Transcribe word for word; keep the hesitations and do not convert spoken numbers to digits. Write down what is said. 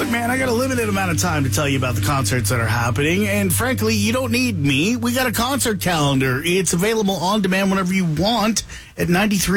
Look, man, I got a limited amount of time to tell you about the concerts that are happening, and frankly, you don't need me. We got a concert calendar. It's available on demand whenever you want at ninety-three